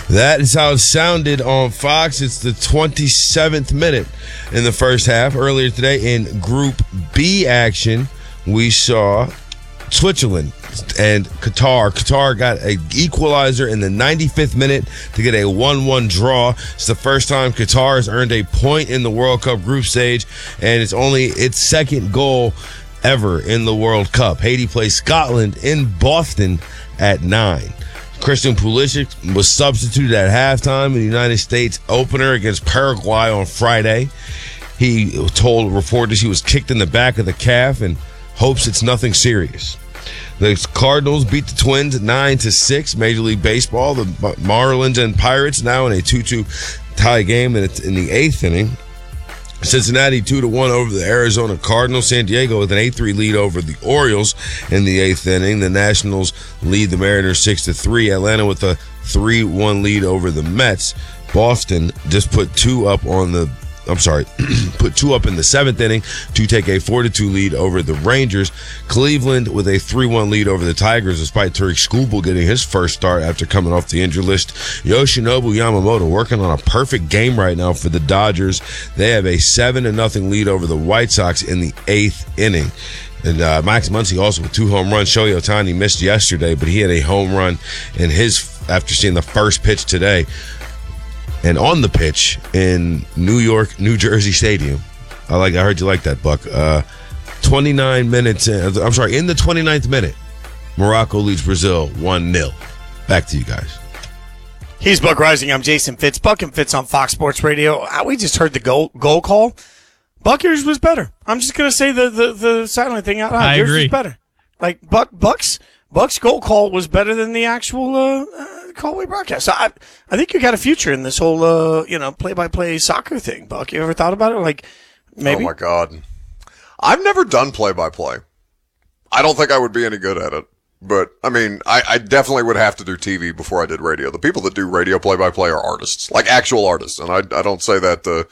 That is how it sounded on Fox. It's the 27th minute in the first half. Earlier today in Group B action, we saw Switzerland and Qatar. Qatar got an equalizer in the 95th minute to get a 1-1 draw. It's the first time Qatar has earned a point in the World Cup group stage, and it's only its second goal ever in the World Cup. Haiti plays Scotland in Boston at 9. Christian Pulisic was substituted at halftime in the United States opener against Paraguay on Friday. He told reporters he was kicked in the back of the calf and hopes it's nothing serious. The Cardinals beat the Twins 9-6. Major League Baseball, the Marlins and Pirates now in a 2-2 tie game in the 8th inning. Cincinnati 2-1 over the Arizona Cardinals. San Diego with an 8-3 lead over the Orioles in the 8th inning. The Nationals lead the Mariners 6-3. Atlanta with a 3-1 lead over the Mets. Boston just put two up in the 7th inning to take a 4-2 lead over the Rangers. Cleveland with a 3-1 lead over the Tigers, despite Tariq Skubal getting his first start after coming off the injured list. Yoshinobu Yamamoto working on a perfect game right now for the Dodgers. They have a 7-0 lead over the White Sox in the 8th inning. And Max Muncy also with 2 home runs. Shohei Ohtani missed yesterday, but he had a home run in after seeing the first pitch today. And on the pitch in New Jersey Stadium, I heard you like that, Buck. 29 minutes, in the 29th minute, Morocco leads Brazil 1-0. Back to you guys. He's Buck Rising. I'm Jason Fitz. Buck and Fitz on Fox Sports Radio. We just heard the goal call. Buck, yours was better. I'm just going to say the silent thing out loud. I yours agree. was better. Like, Buck's goal call was better than the actual call-away broadcast. So I think you got a future in this whole, play-by-play soccer thing, Buck. You ever thought about it? Like, maybe? Oh, my God. I've never done play-by-play. I don't think I would be any good at it. But, I mean, I definitely would have to do TV before I did radio. The people that do radio play-by-play are artists, like actual artists. And I don't say that to,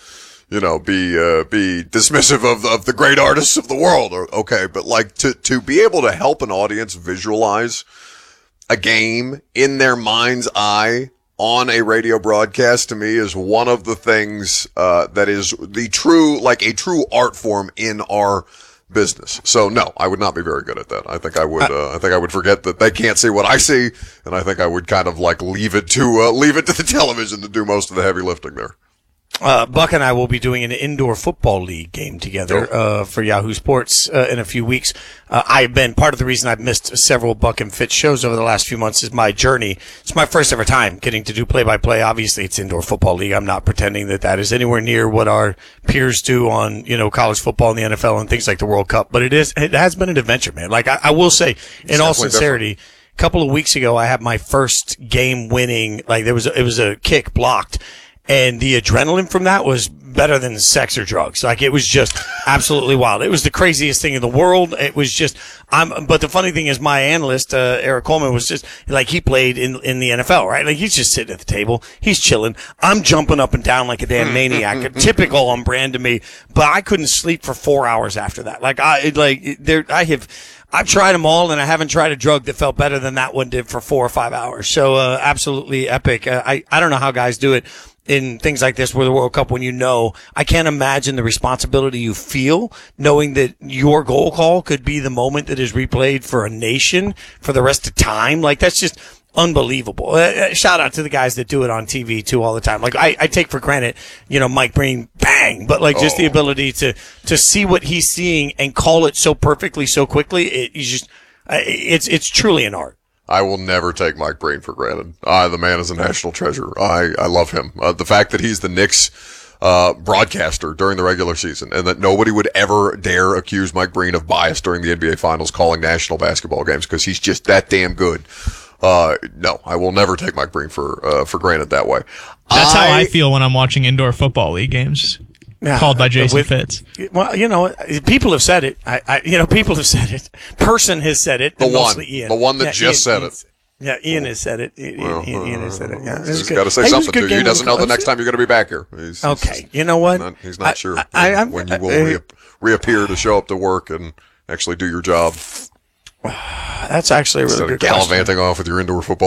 be dismissive of the great artists of the world. Okay, but like to be able to help an audience visualize a game in their mind's eye on a radio broadcast, to me, is one of the things that is a true art form in our business. So no, I would not be very good at that. I think I would forget that they can't see what I see, and I think I would kind of like leave it to the television to do most of the heavy lifting there. Buck and I will be doing an indoor football league game together for Yahoo Sports in a few weeks. I've been part of the reason I've missed several Buck and Fitz shows over the last few months is my journey. It's my first ever time getting to do play-by-play. Obviously, it's indoor football league. I'm not pretending that is anywhere near what our peers do on college football and the NFL and things like the World Cup. But it has been an adventure, man. Like I will say, in all sincerity. Different. A couple of weeks ago, I had my first game winning. Like it was a kick blocked. And the adrenaline from that was better than sex or drugs. Like, it was just absolutely wild. It was the craziest thing in the world. It was just, but the funny thing is my analyst, Eric Coleman, was just, like, he played in the NFL, right? Like, he's just sitting at the table. He's chilling. I'm jumping up and down like a damn maniac. Typical on brand to me. But I couldn't sleep for 4 hours after that. I've tried them all, and I haven't tried a drug that felt better than that one did for 4 or 5 hours. So, absolutely epic. I don't know how guys do it in things like this, where the World Cup, when I can't imagine the responsibility you feel knowing that your goal call could be the moment that is replayed for a nation for the rest of time. Like, that's just unbelievable. Shout out to the guys that do it on TV too all the time. Like, I take for granted, Mike Breen, bang, but like just the ability to see what he's seeing and call it so perfectly, so quickly. It's truly an art. I will never take Mike Breen for granted. The man is a national treasure. I love him. The fact that he's the Knicks broadcaster during the regular season, and that nobody would ever dare accuse Mike Breen of bias during the NBA Finals calling national basketball games, because he's just that damn good. No, I will never take Mike Breen for granted that way. That's how I feel when I'm watching indoor football league games. Called by Jason Fitz. Well, people have said it. People have said it. Person has said it. The one that just said it. Yeah, Ian has said it. Ian has said it. Yeah, he's got to say something to you. He doesn't know the next time you're going to be back here. Okay, you know what? He's not sure when you will reappear to show up to work and actually do your job. That's actually a really good question. Gallivanting off with your indoor football